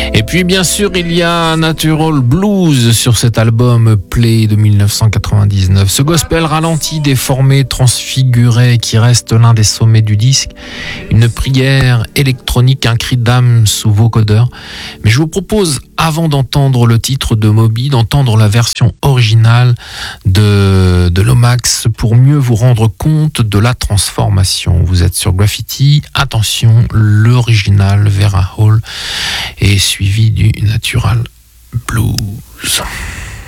Et puis bien sûr il y a Natural Blues sur cet album Play de 1999. Ce gospel ralenti, déformé, transfiguré qui reste l'un des sommets du disque. Une prière électronique, un cri d'âme sous vocodeur. Mais je vous propose, avant d'entendre le titre de Moby, d'entendre la version originale de Lomax pour mieux vous rendre compte de la transformation. Vous êtes sur Graffiti, attention, l'original Vera Hall est suivi du Natural Blues.